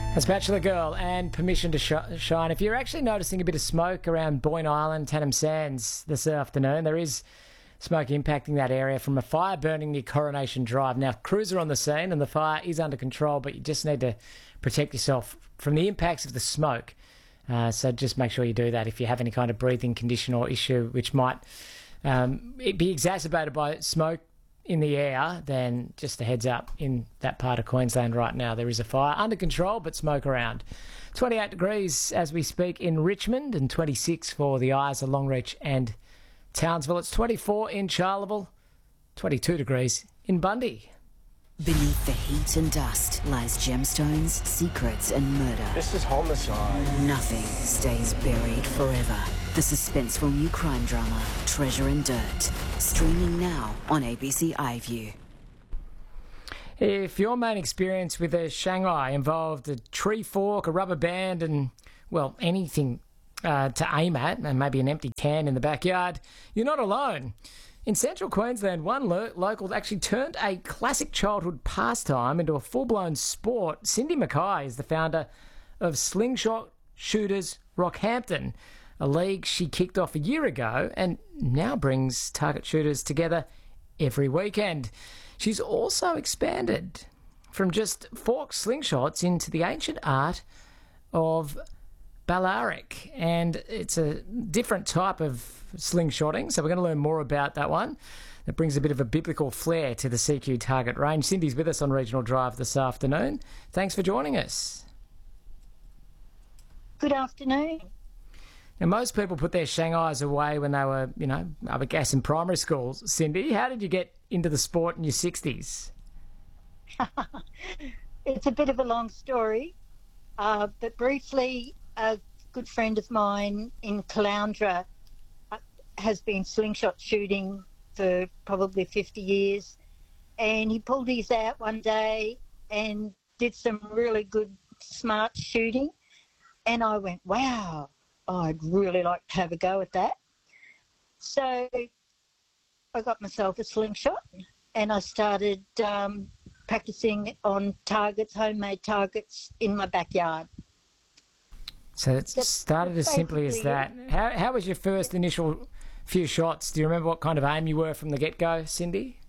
That's Bachelor Girl and Permission to Shine. If you're actually noticing a bit of smoke around Boyne Island, Tannum Sands this afternoon, there is smoke impacting that area from a fire burning near Coronation Drive. Now, crews are on the scene and the fire is under control, but you just need to protect yourself from the impacts of the smoke. So just make sure you do that if you have any kind of breathing condition or issue which might be exacerbated by smoke in the air. Then just a heads up, in that part of Queensland right now there is a fire under control but smoke around. 28 degrees as we speak in Richmond and 26 for the Isa, Longreach and Townsville. It's 24 in Charleville, 22 degrees in Bundy. Beneath the heat and dust lies gemstones, secrets and murder. This is homicide. Nothing stays buried forever. The suspenseful new crime drama, Treasure and Dirt, streaming now on ABC iView. If your main experience with a Shanghai involved a tree fork, a rubber band and, well, anything to aim at, and maybe an empty can in the backyard, you're not alone. In central Queensland, one local actually turned a classic childhood pastime into a full-blown sport. Cindy Mackay is the founder of Slingshot Shooters Rockhampton, a league she kicked off a year ago and now brings target shooters together every weekend. She's also expanded from just fork slingshots into the ancient art of Balaric, and it's a different type of slingshotting, so we're going to learn more about that one. That brings a bit of a biblical flair to the CQ target range. Cindy's with us on Regional Drive this afternoon. Thanks for joining us. Good afternoon. Now, most people put their Shanghais away when they were, I would guess in primary schools. Cindy, how did you get into the sport in your 60s? It's a bit of a long story, but briefly, a good friend of mine in Caloundra has been slingshot shooting for probably 50 years, and he pulled his out one day and did some really good, smart shooting, and I went, wow, I'd really like to have a go at that. So I got myself a slingshot and I started practicing on targets, homemade targets in my backyard. So it started as simply as that. How was your first initial few shots? Do you remember what kind of aim you were from the get-go, Cindy?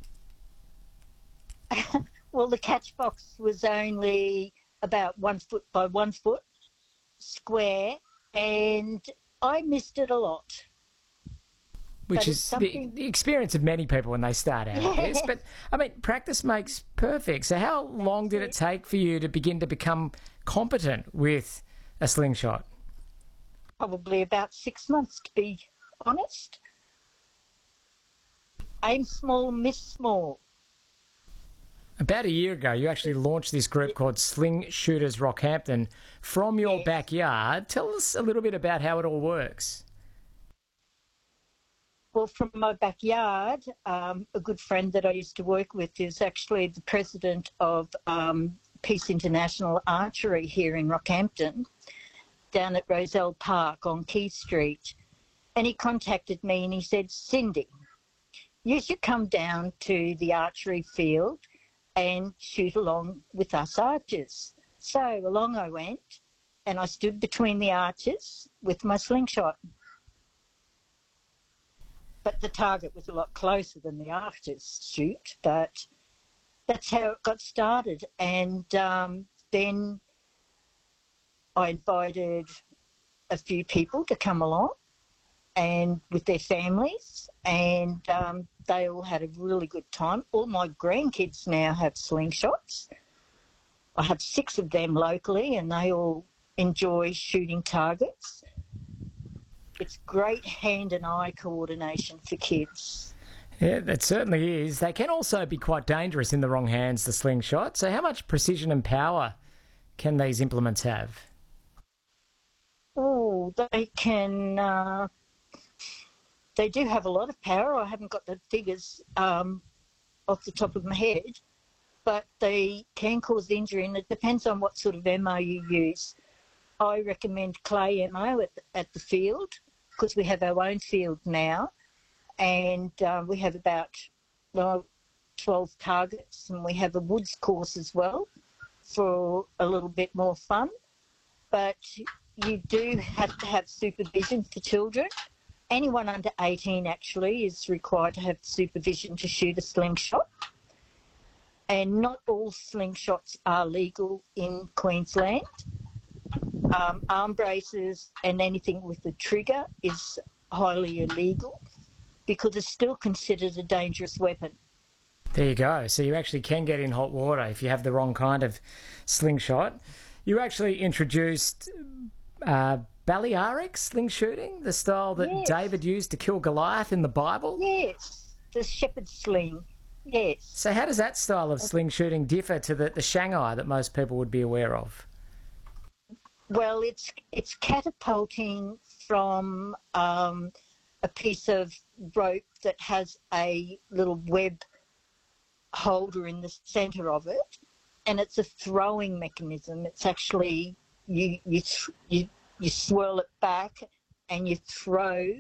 Well, the catch box was only about 1 foot by 1 foot square, and I missed it a lot. Which is the experience of many people when they start out, I guess. But, I mean, practice makes perfect. So how long did it take for you to begin to become competent with a slingshot? Probably about 6 months, to be honest. Aim small, miss small. About a year ago, you actually launched this group called Sling Shooters Rockhampton from your backyard. Tell us a little bit about how it all works. Well, from my backyard, a good friend that I used to work with is actually the president of Peace International Archery here in Rockhampton, down at Roselle Park on Key Street. And he contacted me and he said, Cindy, you should come down to the archery field and shoot along with us archers. So along I went and I stood between the archers with my slingshot. But the target was a lot closer than the archers shoot, but that's how it got started. And then I invited a few people to come along and with their families, and they all had a really good time. All my grandkids now have slingshots. I have 6 of them locally, and they all enjoy shooting targets. It's great hand and eye coordination for kids. Yeah, that certainly is. They can also be quite dangerous in the wrong hands, the slingshot. So how much precision and power can these implements have? Oh, they can... they do have a lot of power. I haven't got the figures off the top of my head, but they can cause injury, and it depends on what sort of ammo you use. I recommend clay ammo at the field, because we have our own field now, and we have about 12 targets, and we have a woods course as well. for a little bit more fun, but you do have to have supervision for children. Anyone under 18 actually is required to have supervision to shoot a slingshot. And not all slingshots are legal in Queensland. Arm braces and anything with the trigger is highly illegal because it's still considered a dangerous weapon. There you go. So you actually can get in hot water if you have the wrong kind of slingshot. You actually introduced Balearic sling shooting, the style that Yes. David used to kill Goliath in the Bible. Yes, the shepherd sling. Yes. So how does that style of sling shooting differ to the Shanghai that most people would be aware of? Well, it's catapulting from a piece of rope that has a little web holder in the centre of it, and it's a throwing mechanism. It's actually you swirl it back and you throw